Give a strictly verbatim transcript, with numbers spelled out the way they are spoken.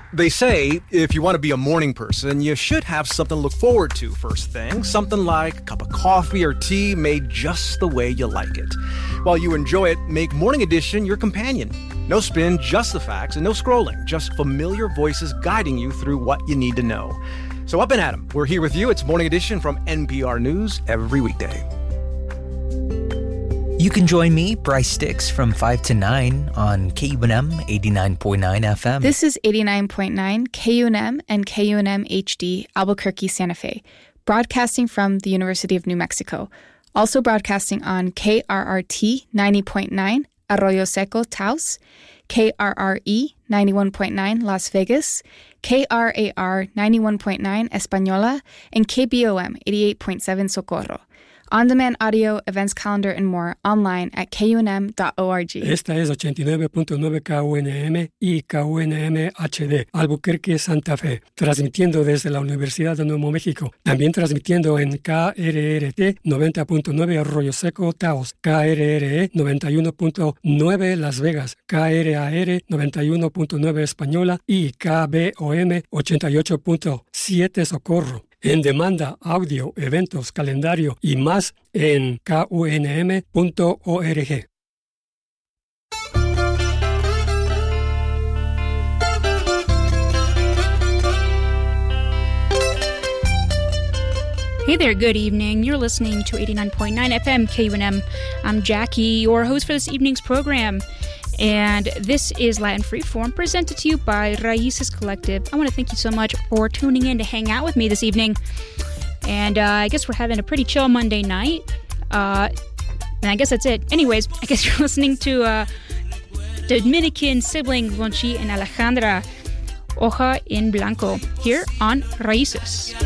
They say if you want to be a morning person, you should have something to look forward to first thing. Something like a cup of coffee or tea made just the way you like it. While you enjoy it, make Morning Edition your companion. No spin, just the facts, and no scrolling. Just familiar voices guiding you through what you need to know. So up and at 'em. We're here with you. It's Morning Edition from N P R News every weekday. You can join me, Bryce Sticks, from five to nine on K U N M eighty-nine point nine F M. This is eighty-nine point nine K U N M and K U N M H D, Albuquerque, Santa Fe, broadcasting from the University of New Mexico. Also broadcasting on K R R T ninety point nine, Arroyo Seco, Taos, K R R E ninety-one point nine, Las Vegas, K R A R ninety-one point nine, Española, and K B O M eighty-eight point seven, Socorro. On-demand audio, events calendar, and more online at K U N M dot org. Esta es ochenta y nueve punto nueve K U N M y K U N M H D, Albuquerque, Santa Fe, transmitiendo desde la Universidad de Nuevo México. También transmitiendo en K R R T noventa punto nueve Arroyo Seco, Taos, K R R E noventa y uno punto nueve Las Vegas, K R A R noventa y uno punto nueve Española y K B O M ochenta y ocho punto siete Socorro. En demanda, audio, eventos, calendario y más en K U N M punto org. Hey there, good evening. You're listening to eighty-nine point nine F M K U N M. I'm Jackie, your host for this evening's program. And this is Latin Freeform, presented to you by Raíces Collective. I want to thank you so much for tuning in to hang out with me this evening. And uh, I guess we're having a pretty chill Monday night. Uh, and I guess that's it. Anyways, I guess you're listening to uh, Dominican siblings Lonchi and Alejandra Hoja en Blanco here on Raíces.